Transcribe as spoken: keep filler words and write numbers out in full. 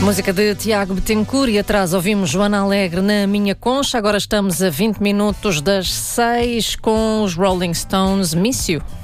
Música de Tiago Betancourt e atrás ouvimos Joana Alegre na Minha Concha. Agora estamos a vinte minutos das seis com os Rolling Stones, Miss You.